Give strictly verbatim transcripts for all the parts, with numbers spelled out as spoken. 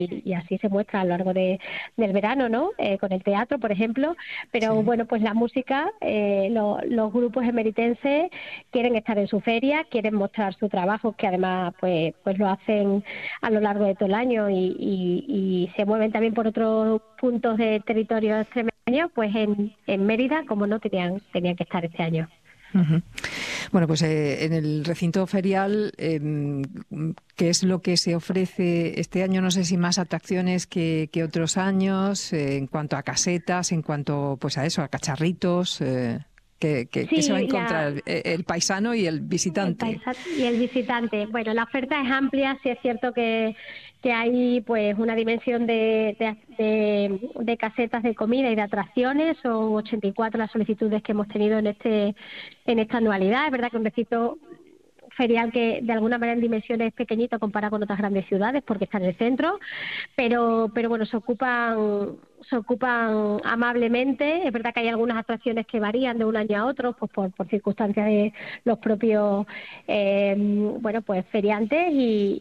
y, y así se muestra a lo largo de, del verano, ¿no? Eh, con el teatro, por ejemplo, pero Sí. bueno, pues la música, eh, lo, los grupos emeritenses quieren estar en su feria, quieren mostrar su trabajo, que además pues, pues lo hacen a lo largo de todo el año y, y, y se mueven también por otros puntos de territorio extremeño, pues en, en Mérida, como no, tenían, tenían que estar este año. Ujú. Bueno, pues eh, en el recinto ferial, eh, ¿qué es lo que se ofrece este año? No sé si más atracciones que, que otros años, eh, en cuanto a casetas, en cuanto pues a eso, a cacharritos. Eh, ¿qué, qué, qué se va a Sí, la, encontrar el, el paisano y el el visitante? paisa y el visitante. Bueno, la oferta es amplia, sí es cierto que, que hay pues una dimensión de, de, de, de casetas de comida y de atracciones, son ochenta y cuatro las solicitudes que hemos tenido en este en esta anualidad. Es verdad que un recinto ferial que de alguna manera en dimensiones es pequeñito comparado con otras grandes ciudades porque está en el centro, pero pero bueno, se ocupan se ocupan amablemente. Es verdad que hay algunas atracciones que varían de un año a otro, pues por, por circunstancias de los propios eh, bueno pues feriantes y,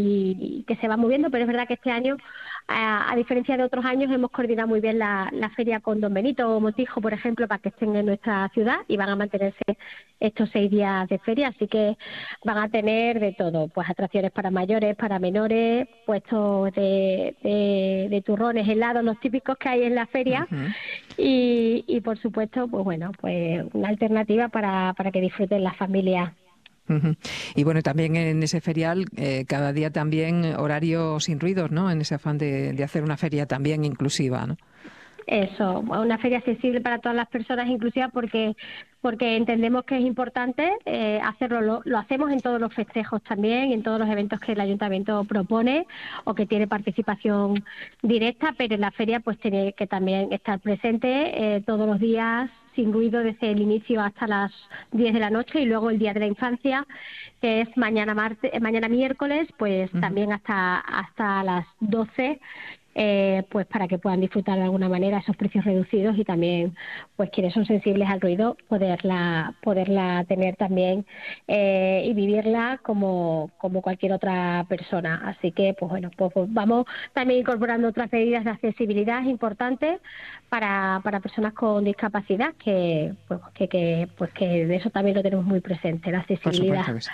y que se van moviendo, pero es verdad que este año, a, a diferencia de otros años, hemos coordinado muy bien la, la feria con Don Benito o Montijo, por ejemplo, para que estén en nuestra ciudad y van a mantenerse estos seis días de feria, así que van a tener de todo, pues atracciones para mayores, para menores, puestos de, de, de turrones, helados, los típicos que hay en la feria Ujú. y, y por supuesto, pues bueno, pues una alternativa para, para que disfruten las familias. Ujú. Y bueno, también en ese ferial, eh, cada día también horario sin ruidos, ¿no? En ese afán de, de hacer una feria también inclusiva, ¿no? Eso, una feria accesible para todas las personas, inclusiva porque porque entendemos que es importante eh, hacerlo. Lo, lo hacemos en todos los festejos también, en todos los eventos que el ayuntamiento propone o que tiene participación directa, pero en la feria pues tiene que también estar presente eh, todos los días sin ruido desde el inicio hasta las diez de la noche y luego el día de la infancia, que es mañana martes, mañana miércoles, pues Ujú. también hasta hasta las doce, eh, pues para que puedan disfrutar de alguna manera esos precios reducidos y también pues quienes son sensibles al ruido poderla poderla tener también eh, y vivirla como como cualquier otra persona. Así que pues bueno, pues, pues vamos también incorporando otras medidas de accesibilidad importantes para para personas con discapacidad que pues que, que pues que de eso también lo tenemos muy presente, la Por accesibilidad. supuesto que sí.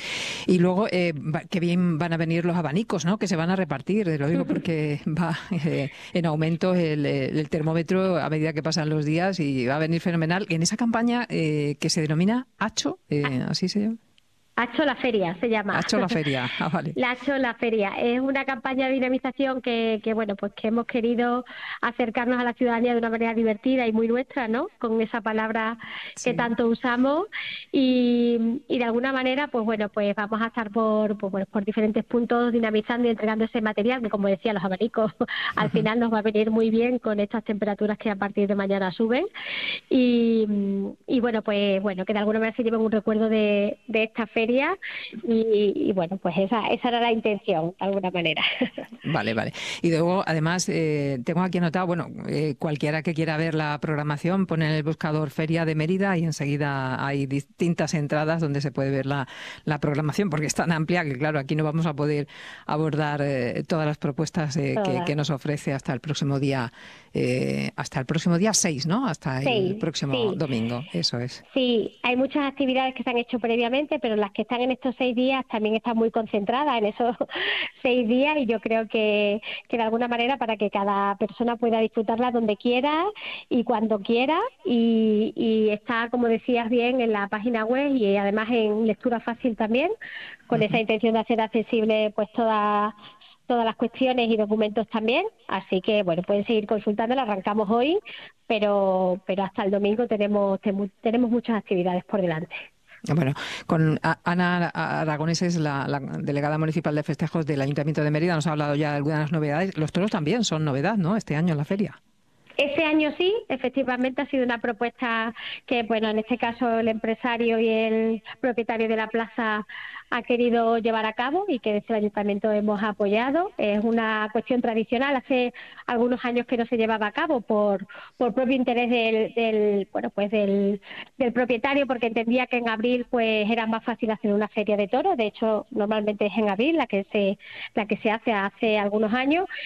Y luego, eh, va- qué bien van a venir los abanicos, ¿no? Que se van a repartir. Lo digo porque va eh, en aumento el, el termómetro a medida que pasan los días y va a venir fenomenal. En esa campaña eh, que se denomina Hacho, eh, así se llama. Hacho la feria se llama. Hacho la feria. Ah, vale. La Hacho la feria es una campaña de dinamización que, que bueno pues que hemos querido acercarnos a la ciudadanía de una manera divertida y muy nuestra, ¿no? Con esa palabra que Sí. tanto usamos y, y de alguna manera pues bueno pues vamos a estar por por, bueno, por diferentes puntos dinamizando y entregando ese material que, como decía, los abanicos al final nos va a venir muy bien con estas temperaturas que a partir de mañana suben y, y bueno pues bueno que de alguna manera se lleven un recuerdo de, de esta feria y, y bueno, pues esa, esa era la intención, de alguna manera. Vale, vale. Y luego, además, eh, tengo aquí anotado, bueno, eh, cualquiera que quiera ver la programación, pone en el buscador Feria de Mérida y enseguida hay distintas entradas donde se puede ver la, la programación, porque es tan amplia que, claro, aquí no vamos a poder abordar eh, todas las propuestas eh, que, que Todas. nos ofrece hasta el próximo día, eh, hasta el próximo día seis, ¿no? Hasta el Seis, próximo sí. domingo, eso es. Sí, hay muchas actividades que se han hecho previamente, pero las que están en estos seis días también están muy concentradas en esos seis días y yo creo que, que de alguna manera para que cada persona pueda disfrutarla donde quiera y cuando quiera y, y está, como decías bien, en la página web y además en lectura fácil también, con esa Ujú. intención de hacer accesible pues todas todas las cuestiones y documentos también, así que bueno, pueden seguir consultándola, arrancamos hoy, pero pero hasta el domingo tenemos tenemos muchas actividades por delante. Bueno, con A- Ana Aragonés, es la, la delegada municipal de festejos del Ayuntamiento de Mérida, nos ha hablado ya de algunas novedades. Los toros también son novedad, ¿no? Este año en la feria. Ese año sí, efectivamente ha sido una propuesta que, bueno, en este caso el empresario y el propietario de la plaza ha querido llevar a cabo y que desde el ayuntamiento hemos apoyado. Es una cuestión tradicional, hace algunos años que no se llevaba a cabo por, por propio interés del, del bueno pues del, del propietario, porque entendía que en abril pues era más fácil hacer una feria de toros. De hecho, normalmente es en abril la que se la que se hace hace algunos años.